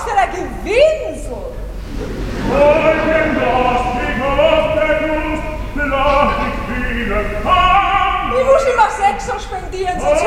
für ein Gewinsel! Ich muss immer 6 spendieren, sonst